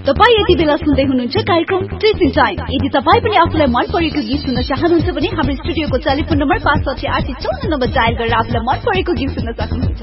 तपाई यति बेला सुन्दै हुनुहुन्छ कार्यक्रम टेस्टिङ टाइम। यदि तपाई पनि आफुलाई मन परेको गीत सुन्न चाहनुहुन्छ भने हाम्रो स्टुडियोको टेलिफोन नम्बर 56854 डायल गरेर आफुलाई मन परेको गीत सुन्न सक्नुहुन्छ।